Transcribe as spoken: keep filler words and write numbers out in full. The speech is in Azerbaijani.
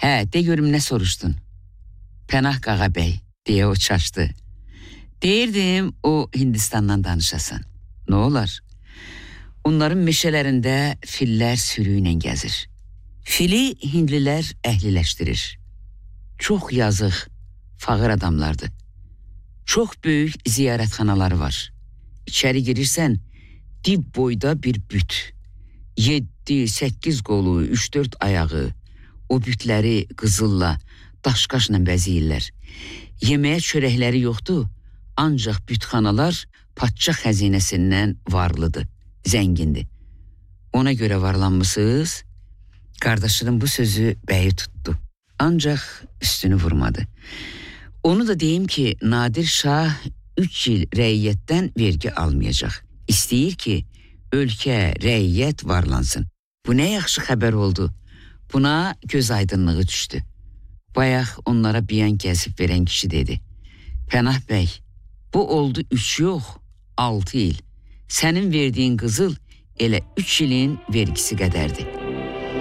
Hə, de görüm nə soruşdun? Pənah Qağa bəy, deyə o çaşdı. Deyirdim, o Hindistandan danışasan. Nə olar? Onların meşələrində fillər sürü ilə gəzir. Fili hindlilər əhliləşdirir. Çox yazıq, fağır adamlardır. Çox böyük ziyarətxanaları var. İçəri girirsən, dib boyda bir büt. Yeddi, səkkiz qolu, üç dörd ayağı. O bütləri qızılla, daşqaşla bəziyirlər. Yeməyə çörəkləri yoxdur, ancaq bütxanalar padşah xəzinəsindən varlıdır, zəngindir. Ona görə varlanmısınız? Qardaşının bu sözü bəyi tutdu. Ancaq üstünü vurmadı. Onu da deyim ki, Nadir Şah üç il rəiyyətdən vergi almayacaq. İstəyir ki, ölkə, rəiyyət varlansın. Bu nə yaxşı xəbər oldu. Buna göz aydınlığı düşdü. Bayaq onlara biyan gəzib verən kişi dedi. Pənah bəy, bu oldu üç yox, altı il. Sənin verdiyin qızıl elə üç ilin vergisi qədərdir.